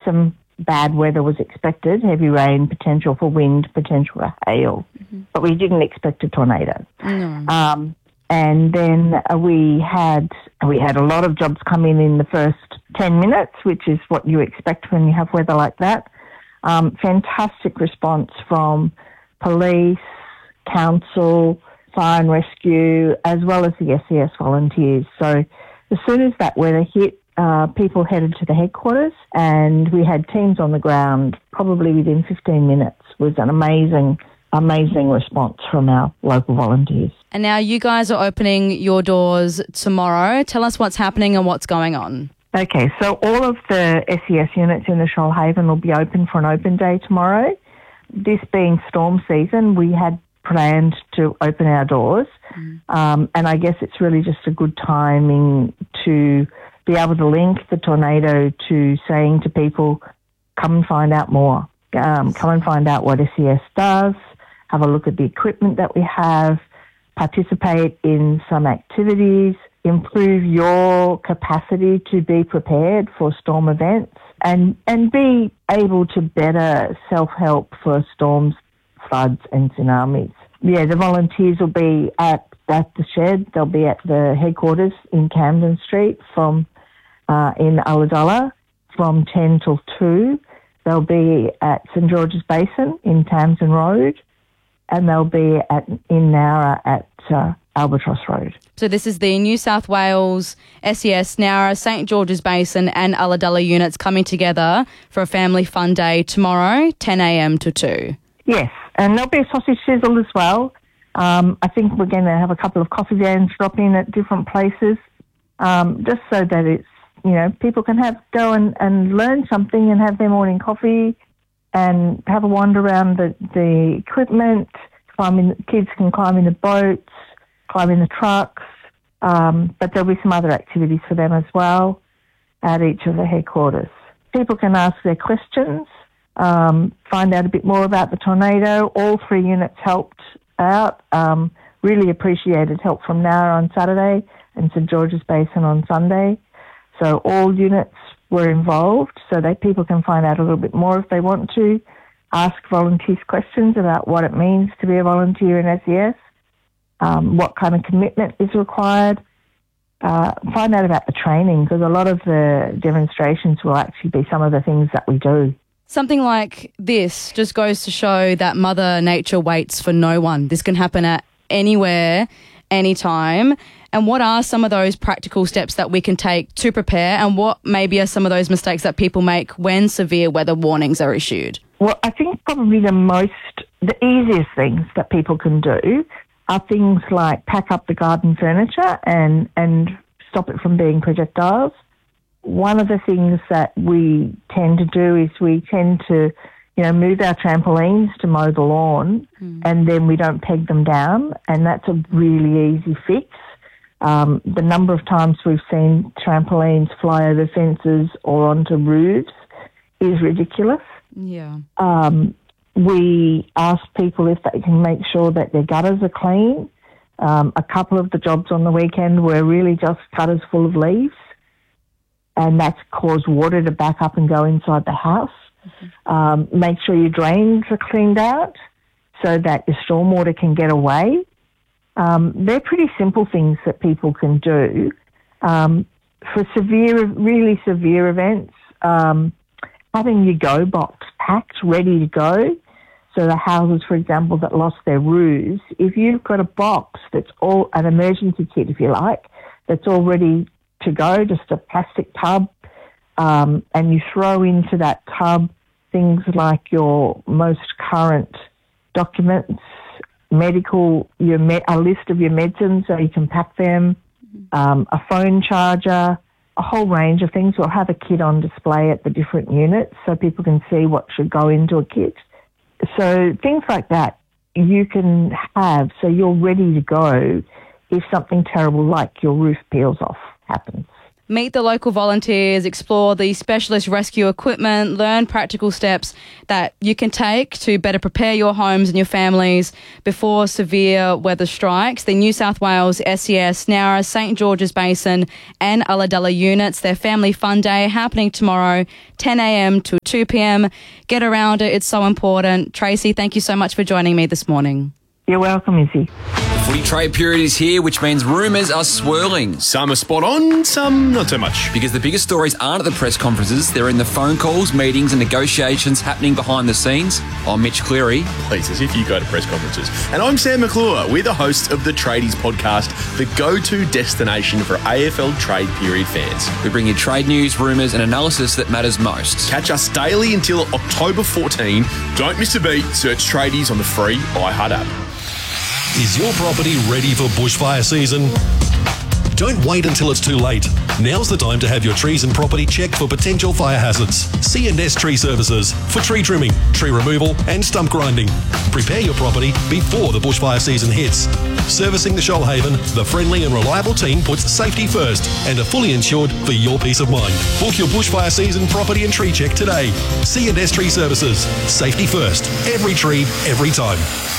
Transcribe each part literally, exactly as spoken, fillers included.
some bad weather was expected, heavy rain, potential for wind, potential for hail, mm-hmm. but we didn't expect a tornado. No. Um, and then uh, we had we had a lot of jobs come in in the first ten minutes, which is what you expect when you have weather like that. Um, fantastic response from police, council, fire and rescue, as well as the S E S volunteers. So as soon as that weather hit, uh, people headed to the headquarters, and we had teams on the ground probably within fifteen minutes. It was an amazing, amazing response from our local volunteers. And now you guys are opening your doors tomorrow. Tell us what's happening and what's going on. Okay, so all of the S E S units in the Shoalhaven will be open for an open day tomorrow. This being storm season, we had planned to open our doors, mm. um, and I guess it's really just a good timing to be able to link the tornado to saying to people, come and find out more. Um, come and find out what S E S does, have a look at the equipment that we have, participate in some activities, improve your capacity to be prepared for storm events, and, and be able to better self-help for storms, floods and tsunamis. Yeah, the volunteers will be at, at the shed. They'll be at the headquarters in Camden Street from uh, in Ulladulla from ten till two. They'll be at St George's Basin in Tamsin Road, and they'll be at in Nowra at uh, Albatross Road. So this is the New South Wales S E S, Nowra, St George's Basin and Ulladulla units coming together for a family fun day tomorrow, ten a.m. to two. Yes, and there'll be a sausage sizzle as well. Um, I think we're going to have a couple of coffee vans drop in at different places, um, just so that it's, you know, people can have go and, and learn something and have their morning coffee and have a wander around the, the equipment, climb in, kids can climb in the boats, climb in the trucks, um, but there'll be some other activities for them as well at each of the headquarters. People can ask their questions, um, find out a bit more about the tornado. All three units helped out, um, really appreciated help from Nowra on Saturday and St George's Basin on Sunday. So all units were involved so that people can find out a little bit more if they want to, ask volunteers questions about what it means to be a volunteer in S E S, um, what kind of commitment is required, uh, find out about the training, because a lot of the demonstrations will actually be some of the things that we do. Something like this just goes to show that Mother Nature waits for no one. This can happen at anywhere, anytime. And what are some of those practical steps that we can take to prepare, and what maybe are some of those mistakes that people make when severe weather warnings are issued? Well, I think probably the most, the easiest things that people can do are things like pack up the garden furniture and, and stop it from being projectiles. One of the things that we tend to do is we tend to, you know, move our trampolines to mow the lawn, mm. and then we don't peg them down, and that's a really easy fix. Um, the number of times we've seen trampolines fly over fences or onto roofs is ridiculous. Yeah. Um, we ask people if they can make sure that their gutters are clean. Um, a couple of the jobs on the weekend were really just gutters full of leaves, and that's caused water to back up and go inside the house. Mm-hmm. Um, make sure your drains are cleaned out so that your stormwater can get away. Um, they're pretty simple things that people can do. Um, for severe, really severe events, um, having your go box packed, ready to go. So the houses, for example, that lost their roofs, if you've got a box that's all, an emergency kit, if you like, that's all ready to go, just a plastic tub, um, and you throw into that tub things like your most current documents, medical, your me- a list of your medicines so you can pack them, um, a phone charger, a whole range of things. We'll have a kit on display at the different units so people can see what should go into a kit. So things like that you can have so you're ready to go if something terrible like your roof peels off happens. meet the local volunteers, explore the specialist rescue equipment, learn practical steps that you can take to better prepare your homes and your families before severe weather strikes. The New South Wales S E S, Nowra, St George's Basin and Ulladulla units, their Family Fun Day happening tomorrow, ten a.m. to two p.m. Get around it. It's so important. Tracy, thank you so much for joining me this morning. You're welcome, Izzy. The footy trade period is here, which means rumours are swirling. Some are spot on, some not so much. Because the biggest stories aren't at the press conferences, they're in the phone calls, meetings and negotiations happening behind the scenes. I'm Mitch Cleary. Please, as if you go to press conferences. And I'm Sam McClure. We're the hosts of the Tradies podcast, the go-to destination for A F L trade period fans. We bring you trade news, rumours and analysis that matters most. Catch us daily until October fourteenth. Don't miss a beat. Search Tradies on the free iHeart app. Is your property ready for bushfire season? Don't wait until it's too late. Now's the time to have your trees and property checked for potential fire hazards. C and S Tree Services for tree trimming, tree removal and stump grinding. Prepare your property before the bushfire season hits. Servicing the Shoalhaven, the friendly and reliable team puts safety first and are fully insured for your peace of mind. Book your bushfire season property and tree check today. C and S Tree Services. Safety first. Every tree, every time.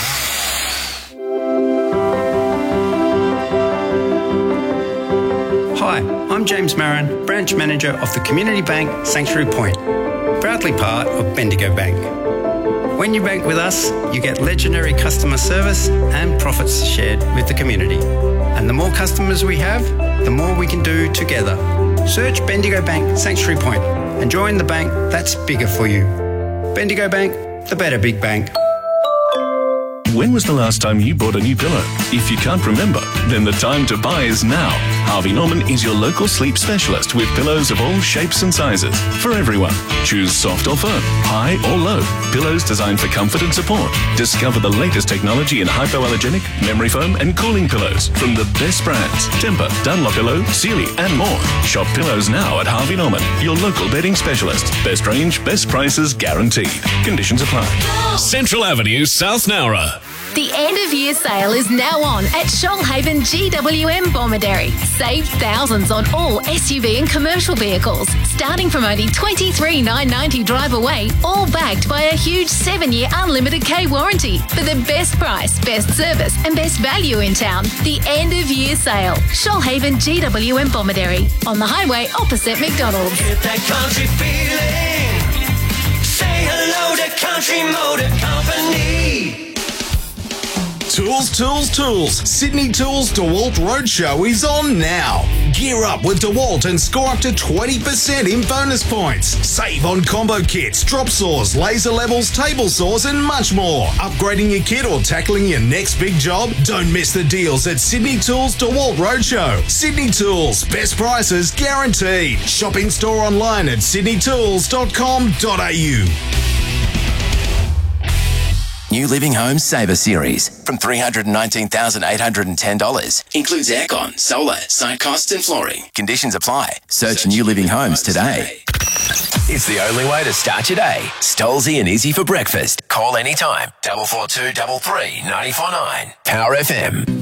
Hi, I'm James Marin, Branch Manager of the Community Bank Sanctuary Point, proudly part of Bendigo Bank. When you bank with us, you get legendary customer service and profits shared with the community. And the more customers we have, the more we can do together. Search Bendigo Bank Sanctuary Point and join the bank that's bigger for you. Bendigo Bank, the better big bank. When was the last time you bought a new pillow? If you can't remember, then the time to buy is now. Harvey Norman is your local sleep specialist with pillows of all shapes and sizes for everyone. Choose soft or firm, high or low. Pillows designed for comfort and support. Discover the latest technology in hypoallergenic, memory foam and cooling pillows from the best brands. Tempur, Dunlopillow, Sealy and more. Shop pillows now at Harvey Norman, your local bedding specialist. Best range, best prices guaranteed. Conditions apply. Central Avenue, South Nowra. The end of year sale is now on at Shoalhaven G W M Bomaderry. Save thousands on all S U V and commercial vehicles, starting from only twenty-three thousand nine hundred ninety dollars drive away, all backed by a huge seven-year unlimited K warranty for the best price, best service and best value in town. The end of year sale. Shoalhaven G W M Bomaderry on the highway opposite McDonald's. Get that country feeling. Say hello to Country Motor Company. Tools, tools, tools. Sydney Tools DeWalt Roadshow is on now. Gear up with DeWalt and score up to twenty percent in bonus points. Save on combo kits, drop saws, laser levels, table saws and much more. Upgrading your kit or tackling your next big job? Don't miss the deals at Sydney Tools DeWalt Roadshow. Sydney Tools, best prices guaranteed. Shop in store online at sydney tools dot com dot a u. New Living Homes Saver Series from three hundred nineteen thousand eight hundred ten dollars. Includes aircon, solar, site costs and flooring. Conditions apply. Search, Search New Living Homes today. It's the only way to start your day. Stolzy and Izzy for breakfast. Call anytime. double four two double three nine four nine. Power F M.